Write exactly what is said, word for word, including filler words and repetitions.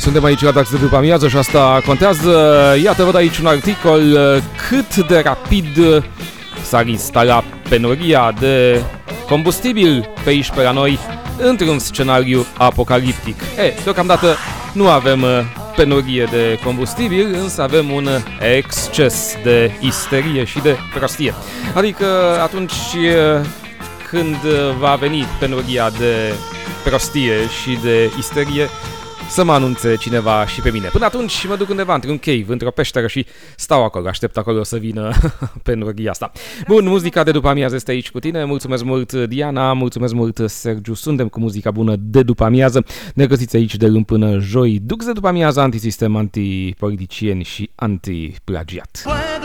Suntem aici la Dax de după amiază și asta contează. Iată, văd aici un articol cât de rapid s-ar instala penuria de combustibil pe aici pe la noi într-un scenariu apocaliptic. E, deocamdată nu avem penurie de combustibil, însă avem un exces de isterie și de prostie. Adică atunci când va veni penuria de prostie și de isterie, să mă anunțe cineva și pe mine. Până atunci mă duc undeva într-un cave, într-o peșteră și stau acolo, aștept acolo să vină penuria asta. Bun, muzica de după amiază este aici cu tine. Mulțumesc mult, Diana, mulțumesc mult, Sergiu. Suntem cu muzica bună de după amiază. Ne găsiți aici de luni până joi. Dux de după amiază, antisistem, antipoliticieni și antiplagiat.